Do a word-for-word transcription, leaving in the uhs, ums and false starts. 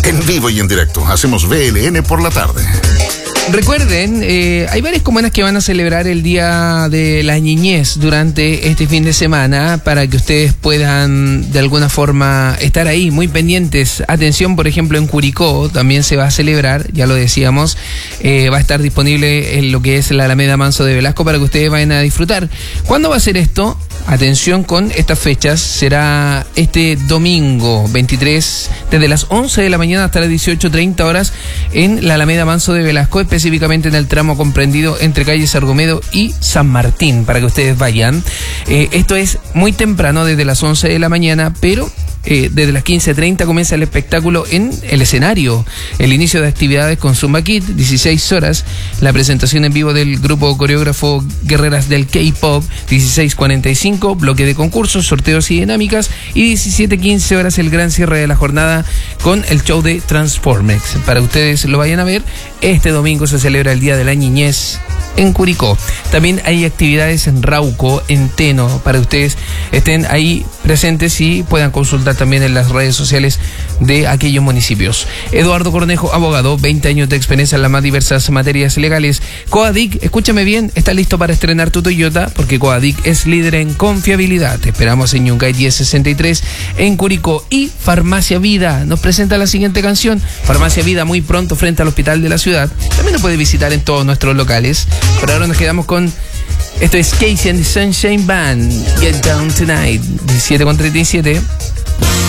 En vivo y en directo, hacemos B L N por la tarde. Recuerden, eh, hay varias comunas que van a celebrar el Día de la Niñez durante este fin de semana para que ustedes puedan de alguna forma estar ahí muy pendientes. Atención, por ejemplo, en Curicó también se va a celebrar, ya lo decíamos, eh, va a estar disponible en lo que es la Alameda Manso de Velasco para que ustedes vayan a disfrutar. ¿Cuándo va a ser esto? Atención con estas fechas, será este domingo veintitrés, desde las once de la mañana hasta las dieciocho treinta horas en la Alameda Manso de Velasco, específicamente en el tramo comprendido entre calles Argomedo y San Martín, para que ustedes vayan. Eh, esto es muy temprano, desde las once de la mañana, pero eh, desde las quince treinta comienza el espectáculo en el escenario. El inicio de actividades con Zumba Kid, dieciséis horas, la presentación en vivo del grupo coreógrafo Guerreras del K-Pop, dieciséis cuarenta y cinco, bloque de concursos, sorteos y dinámicas, y diecisiete quince horas el gran cierre de la jornada con el show de Transformex. Para ustedes lo vayan a ver, este domingo se celebra el Día de la Niñez en Curicó. También hay actividades en Rauco, en Teno, para que ustedes estén ahí presentes y puedan consultar también en las redes sociales de aquellos municipios. Eduardo Cornejo, abogado, veinte años de experiencia en las más diversas materias legales. Coadic, escúchame bien, está listo para estrenar tu Toyota, porque Coadic es líder en confiabilidad. Te esperamos en Yungay diez sesenta y tres en Curicó. Y Farmacia Vida nos presenta la siguiente canción. Farmacia Vida, muy pronto frente al hospital de la ciudad. También nos puede visitar en todos nuestros locales. Por ahora nos quedamos con... Esto es Casey and the Sunshine Band, Get Down Tonight, diecisiete con treinta y siete.